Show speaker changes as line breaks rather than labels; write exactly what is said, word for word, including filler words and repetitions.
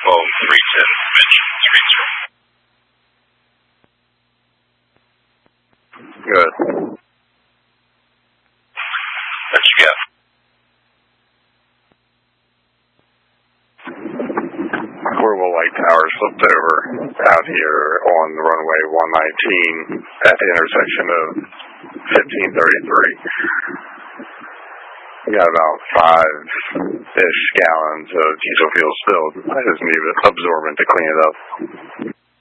Boeing three ten, Mitch, Streetsville.
Good.
What you got?
Orville Light Tower slipped over out here on the runway one nineteen at the intersection of fifteen thirty-three. We got about five-ish gallons of diesel fuel spilled. I just need absorbent to clean it up.